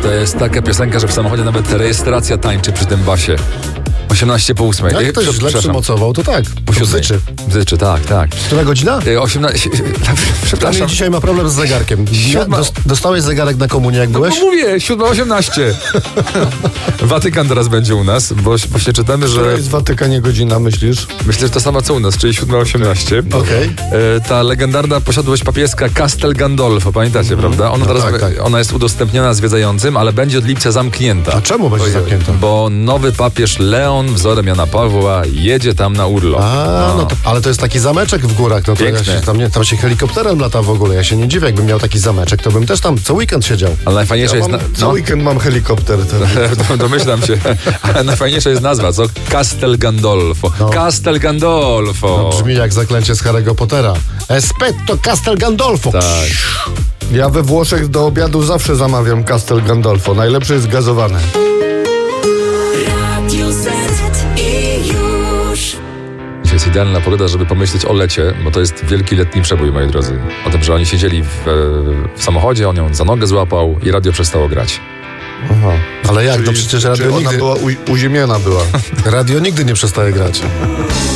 To jest taka piosenka, że w samochodzie nawet rejestracja tańczy przy tym basie. 18 po 8. Jak ktoś źle przymocował, to tak. Po 7. Bzyczy, tak. Która godzina? 18... Przepraszam. Daniel dzisiaj ma problem z zegarkiem. Dostałeś zegarek na komunię, jak byłeś? No mówię, 7:18. Watykan teraz będzie u nas, bo właśnie czytamy, że... Która jest w Watykanie godzina, myślisz? Myślę, że to sama co u nas, czyli 7:18. Okej. Ta legendarna posiadłość papieska Castel Gandolfo, pamiętacie, prawda? Ona teraz ona jest udostępniona zwiedzającym, ale będzie od lipca zamknięta. A czemu będzie zamknięta? Bo nowy papież Leon, wzorem Jana Pawła, jedzie tam na urlop. No to, ale to jest taki zameczek w górach, no to tam się helikopterem lata w ogóle. Ja się nie dziwię, jakbym miał taki zameczek, to bym też tam co weekend siedział. Ale najfajniejsze jest... Co weekend mam helikopter. Domyślam się. Ale najfajniejsza jest nazwa, co? Castel Gandolfo. Castel Gandolfo. No, brzmi jak zaklęcie z Harry'ego Pottera. Aspetto Castel Gandolfo. Tak. Ja we Włoszech do obiadu zawsze zamawiam Castel Gandolfo. Najlepszy jest gazowany. Dzisiaj jest idealna pogoda, żeby pomyśleć o lecie, bo to jest wielki letni przebój, moi drodzy. O tym, że oni siedzieli w samochodzie, on ją za nogę złapał i radio przestało grać. Aha. Ale jak? No przecież radio ona nigdy... była uziemiona była. Radio nigdy nie przestaje grać.